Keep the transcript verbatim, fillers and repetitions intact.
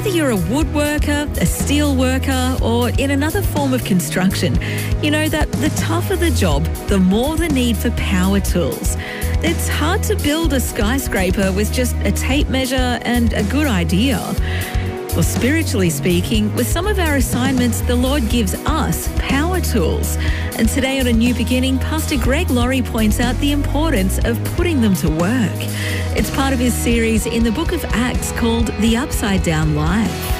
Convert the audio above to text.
Whether you're a woodworker, a steel worker, or in another form of construction, you know that the tougher the job, the more the need for power tools. It's hard to build a skyscraper with just a tape measure and a good idea. Well, spiritually speaking, with some of our assignments, the Lord gives us power tools. And today on A New Beginning, Pastor Greg Laurie points out the importance of putting them to work. It's part of his series in the book of Acts called The Upside Down Life.